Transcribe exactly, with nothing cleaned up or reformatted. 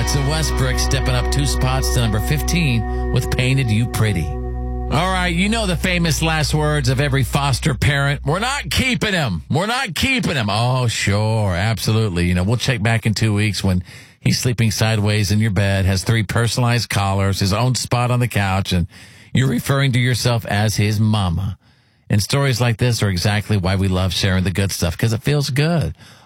Alexa Westbrook stepping up two spots to number fifteen with Painted You Pretty. All right, you know the famous last words of every foster parent. We're not keeping him. We're not keeping him. Oh, sure, absolutely. You know, we'll check back in two weeks when he's sleeping sideways in your bed, has three personalized collars, his own spot on the couch, and you're referring to yourself as his mama. And stories like this are exactly why we love sharing the good stuff, because it feels good.